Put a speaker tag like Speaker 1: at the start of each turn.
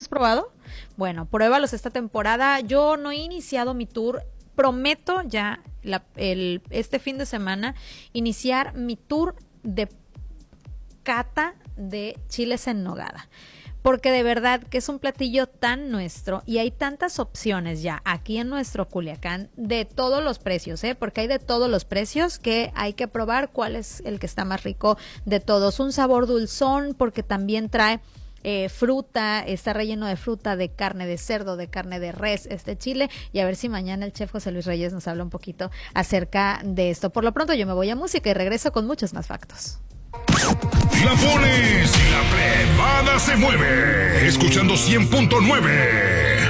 Speaker 1: has probado? Bueno, pruébalos esta temporada. Yo no he iniciado mi tour. Prometo ya este fin de semana iniciar mi tour de cata de chiles en nogada. Porque de verdad que es un platillo tan nuestro y hay tantas opciones ya aquí en nuestro Culiacán de todos los precios, porque hay de todos los precios que hay que probar cuál es el que está más rico de todos. Un sabor dulzón porque también trae fruta, está relleno de fruta, de carne de cerdo, de carne de res, este chile, y a ver si mañana el chef José Luis Reyes nos habla un poquito acerca de esto. Por lo pronto yo me voy a música y regreso con muchos más factos.
Speaker 2: La pones y la plebada se mueve, escuchando 100.9.